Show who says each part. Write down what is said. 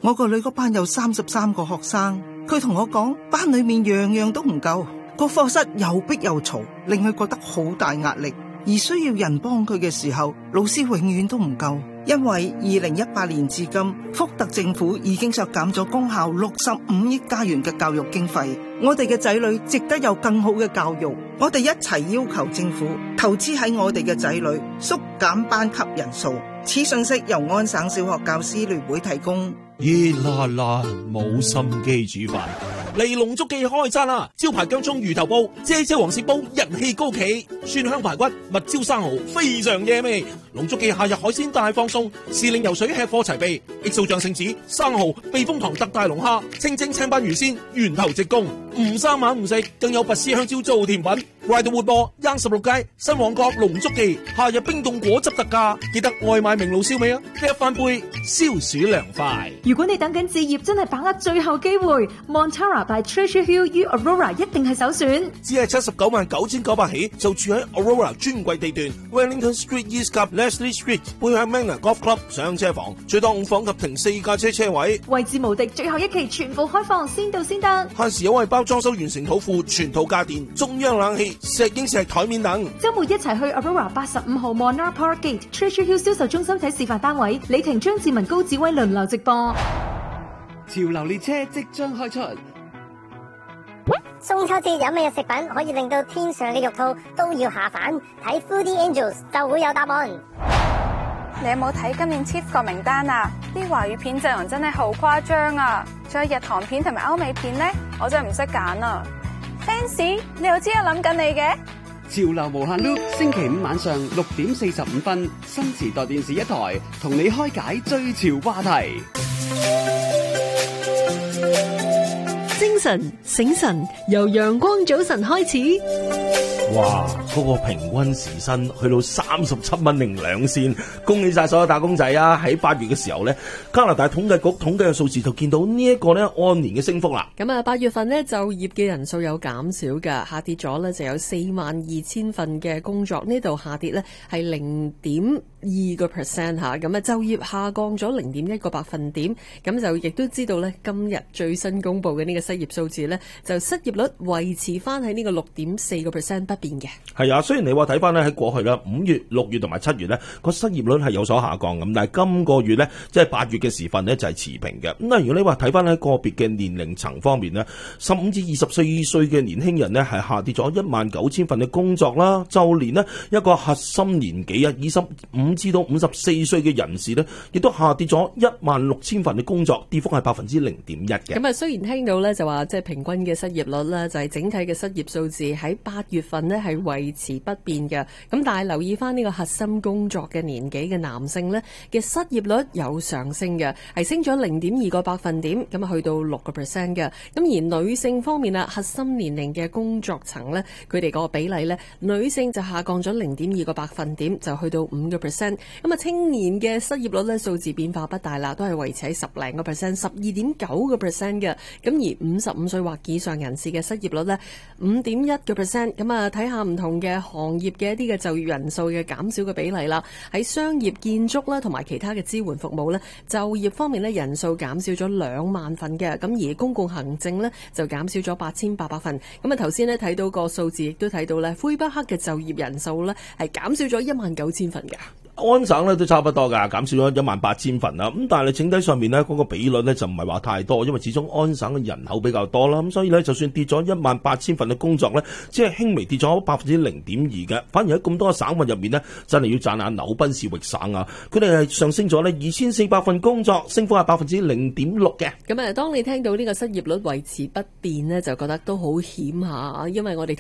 Speaker 1: 我個女嗰班有33個學生，佢同我講班裏面樣樣都唔夠，個課室又逼又嘈，令佢覺得好大壓力。而需要人幫佢嘅時候，老師永遠都唔夠。因為2018年至今，福特政府已經削減咗公校65億加元嘅教育經費。我哋嘅仔女值得有更好嘅教育，我哋一齊要求政府投資喺我哋嘅仔女，縮減班級人數。此信息由安省小學教師聯會提供。
Speaker 2: 熱辣辣冇心機煮飯，嚟龍足記開餐啦！招牌薑蔥魚頭煲、姐姐黃鱔煲人氣高企，蒜香排骨、蜜椒生蠔非常惹味。龍足記夏日海鮮大放送，時令游水吃貨齊備，XO醬聖子、生蠔、避風塘特大龍蝦、清蒸青斑魚鮮，源頭直供，唔生猛唔食，更有拔絲香蕉做甜品。Ryde 活播，16街新旺角龍足記，夏日冰凍果汁特價，記得外賣明路燒味啊！一翻杯消暑涼快。
Speaker 3: 如果你等緊置業，真係把握最後機會 ，Montara by Treasure Hill U Aurora 一定係首選。
Speaker 2: 只係799900起，就住喺 Aurora 專櫃地段 ，Wellington Street East 及 Leslie Street 背向 Manor Golf Club 上車房，最多5房及停4架車位，
Speaker 3: 位置無敵，最後一期全部開放，先到先得。
Speaker 2: 限時優惠包裝修完成土庫，全套家電、中央冷氣、石英石台面等。
Speaker 3: 周末一齊去 Aurora 85號 Monarch Park Gate Treasure Hill 銷售中心睇示範單位，李婷、張志文、高志威輪流直播。
Speaker 4: 潮流列車即將開出，
Speaker 5: 中秋節有咩食品可以令到天上嘅肉兔都要下凡？睇 Foodie Angels 就會有答案。
Speaker 6: 你有冇睇今年 Chief 個名單啊？啲華語片陣容真係好誇張啊！仲有日韓片同埋歐美片呢，我真係唔識揀啊 ！Fancy， 你又知我諗緊你嘅？
Speaker 4: 潮流無限 loop， 星期五晚上6點45分，新時代電視一台，同你開解最潮話題。
Speaker 7: 精神醒神，由陽光早晨開始。
Speaker 2: 哇！嗰個平均時薪去到37.02蚊，恭喜晒所有打工仔啊！喺8月嘅時候咧，加拿大統計局統計嘅數字就見到呢一個咧按年嘅升幅啦。
Speaker 7: 咁啊，8月份咧就業嘅人數有減少㗎，下跌咗咧就有42000份嘅工作，呢度下跌咧係0.2% 吓，咁啊就業下降咗0.1個百分點，咁就亦都知道咧今日最新公布嘅呢個失業數字咧，就失業率維持翻喺呢個6.4%不變嘅。
Speaker 2: 係啊，雖然你話睇翻咧喺過去啦，5月、6月同埋7月咧個失業率係有所下降咁，但係今個月咧即係8月嘅時份咧就係持平嘅。咁如果你話睇翻喺個別嘅年齡層方面咧，15至24歲嘅年輕人咧係下跌咗19000份嘅工作啦，就連呢一個核心年紀啊25至到54歲嘅人士咧，亦都下跌咗16000份嘅工作，跌幅係0.1%嘅。
Speaker 7: 咁啊，雖然聽到咧就話即係平均嘅失業率咧就係整體嘅失業數字喺8月份呢係維持不變嘅，咁但係留意翻呢個核心工作嘅年紀嘅男性呢嘅失業率有上升嘅，係升咗0.2個百分點，咁啊去到6% 嘅。咁而女性方面啊，核心年齡嘅工作層呢，佢哋個比例呢，女性就下降咗0.2個百分點，就去到5%。咁啊，青年嘅失業率呢，數字變化不大啦，都係維持喺10零個 percent，12.9% 嘅。咁而55歲或以上人士嘅失業率呢，5.1%。咁啊，睇下唔同嘅行業嘅一啲嘅就業人數嘅減少嘅比例啦。喺商業、建築啦，同埋其他嘅支援服務呢，就業方面呢，人數減少咗2萬份嘅。咁而公共行政呢，就減少咗8800份。咁啊，頭先呢睇到個數字，亦都睇到呢，魁北克嘅就業人數呢，係減少咗19000份嘅。
Speaker 2: 安省咧都差不多㗎，減少咗18000份啦。咁但係你整體上面咧嗰個比率咧就唔係話太多，因為始終安省嘅人口比較多啦。咁所以咧就算跌咗18000份嘅工作咧，只係輕微跌咗0.2%嘅。反而喺咁多個省份入面咧，真係要讚下紐賓士域省啊！佢哋係上升咗咧2400份工作，升幅係0.6%嘅。
Speaker 7: 咁啊，當你聽到呢個失業率維持不變咧，就覺得都好險下，因為我哋